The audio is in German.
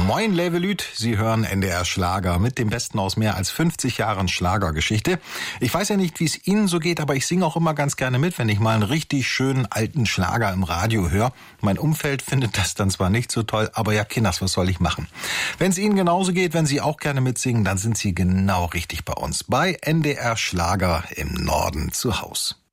Moin Levelüt, Sie hören NDR Schlager mit dem Besten aus mehr als 50 Jahren Schlagergeschichte. Ich weiß ja nicht, wie es Ihnen so geht, aber ich singe auch immer ganz gerne mit, wenn ich mal einen richtig schönen alten Schlager im Radio höre. Mein Umfeld findet das dann zwar nicht so toll, aber ja, Kinders, was soll ich machen? Wenn es Ihnen genauso geht, wenn Sie auch gerne mitsingen, dann sind Sie genau richtig bei uns. Bei NDR Schlager im Norden zu Haus.